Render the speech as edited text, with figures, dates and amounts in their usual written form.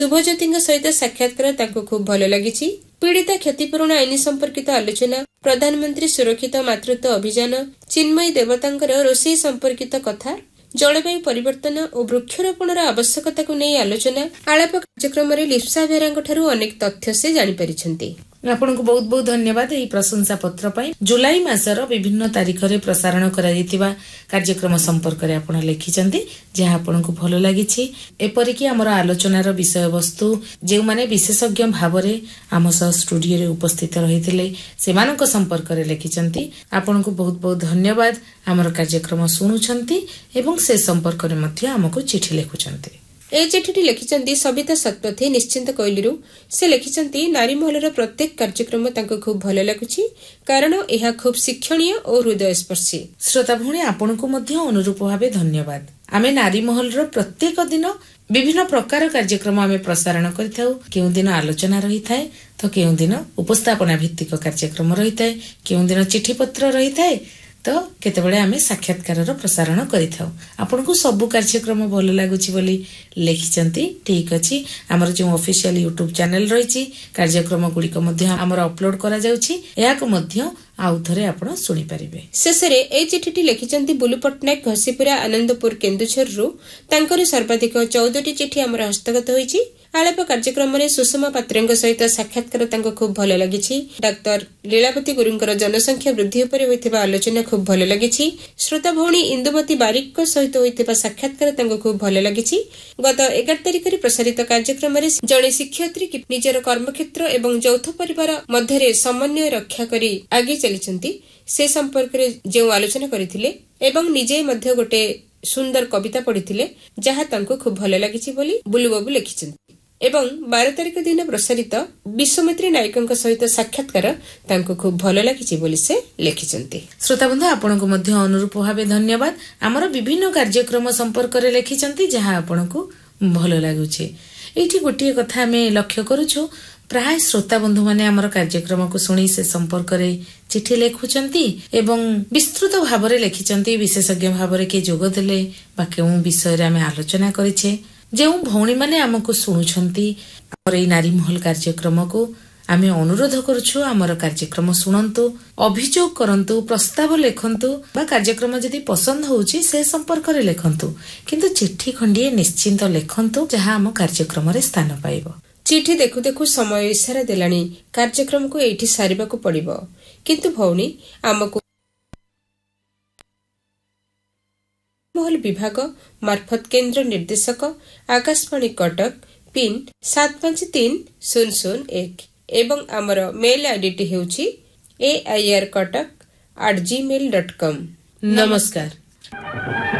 शुभज्योति सहित साक्षात्कार खूब भल लगी। पीड़िता क्षतिपूरण आईन संपर्कित आलोचना, प्रधानमंत्री सुरक्षित मातृत्व अभियान, चिन्मयी देवतांकर रोषेई संपर्कित कथा, जलवायु परिवर्तन और वृक्षरोपण आवश्यकता को नहीं आलोचना आलाप कार्यक्रम लिप्सा बेहरा अनेक तथ्य से जानीपारी। आपण को बहुत बहुत धन्यवाद यही प्रशंसा पत्र पाई। जुलाई मासर विभिन्न तारीख रे प्रसारण करा जैतिबा कार्यक्रम संपर्क रे आपण लिखिचंती जहा आपण को भलो लागिछि। एपरि कि हमर आलोचनार विषय वस्तु जे माने विशेषज्ञ भाव रे आम सह स्टूडियो रे उपस्थित रहिथिले सेमानक संपर्क रे लिखिचंती। आपण को बहुत बहुत धन्यवाद हमर कार्यक्रम सुनुछंती एवं से संपर्क रे मध्य हमको चिठी लिखुछंती। ए चिठी लिखिचंती सविता सतपथी निश्चिंत कोइलिरु। से लिखिचंती नारी महलर प्रत्येक कार्यक्रम तांको खूब भलो लागुछि कारण एहा खूब शिक्षणीय और हृदयस्पर्शी। श्रोता भूणी आपण को मध्य अनुरूप भावे धन्यवाद। आमे नारी महलर प्रत्येक दिन विभिन्न प्रकार कार्यक्रम आमे प्रसारण करिथाउ। केउ दिन आलोचना रही थाए तो केउ दिन उपस्थापना भित्तिक कार्यक्रम रही थाए, केउ दिन चिठी पत्र रही थाए तो केतेबेले आमे साक्षात्कार प्रसारण करिथाउ। आपण को सब कार्यक्रम भल लागुछि बोली लिखिचंती। ठीक अछि, हमर जो ऑफिशियल यूट्यूब चैनल रहिछि कार्यक्रम गुडी को मध्य हमर अपलोड करा जाउछि, एहा को मध्य आउ थरे आपण सुनि परिबे। शेषरे ए चिठीटी लिखिचंती बुलु पटनायक घसीपुरा आनंदपुर केन्दुझर रु। तांकर सर्वाधिक 14टी चिठी हमर हस्तगत होईछि। आलाप कार्यक्रम में सुषमा पात्र सहित साक्षात्कार तांको खूब भल लगी। डाक्टर लीलावती गुरुंकर जनसंख्या वृद्धि उपर होइथिबा आलोचना खूब भल लगी। श्रोता भौणी इंदुमती बारिक सहित होइथिबा साक्षात्कार तांको खूब भल लगी। गत 11 तारिख रे प्रसारित कार्यक्रम में जड़े शिक्षयित्री कि निजर कर्मक्षेत्र एवं यौथ परिवार मध्य समन्वय रक्षा करी आगे चलीचंती से संपर्क रे जो आलोचना करथिले एवं निजे मध्य गोटे सुंदर कविता पढ़िथिले जहा तांको खूब भल लगी बोली बुलु बाबू लिखिचंती। एवं 12 तारिख दिन प्रसारित विश्वमित्री नायक सहित साक्षात्कार तांको खूब भल लगी बोली से लिखिचंती। श्रोता बंधु आपण को मध्य अनुरूप भावे धन्यवाद। हमर विभिन्न कार्यक्रम संपर्क रे लिखिचंती जहा आपण को भल लागुछि। एठी गोटिए कथा हमें लक्ष्य करूछु, प्राय श्रोता बंधु माने हमर कार्यक्रम को सुनी से संपर्क रे चिठी लेखुचंती एवं विस्तृत भाव रे लिखिचंती। विशेषज्ञ भाव रे के जोग देले बा केउ विषय रे हमें आलोचना करिछे। जो भौणी माने हमको शुणुछंती और ए नारी महल कार्यक्रम को आमे अनुरोध करूछु हमर कार्यक्रम सुनंतु, अभियोग करंतु, प्रस्ताव लेखंतु बा कार्यक्रम यदि पसंद होउची से संपर्क रे लेखंतु, किंतु चिट्ठी खंडिए निश्चिंत लेखंतु जहां हम कार्यक्रम रे स्थान पाइबो। चिठी देखु देखु समय इशारा देलानी कार्यक्रम को एठी सारिबा को पड़िबो, किंतु भौणी हमको महल विभाग मार्फत केंद्र निर्देशक आकाशवाणी कटक पिन 753001 एवं आमर मेल आईडी हेउची airkatak@gmail.com। नमस्कार।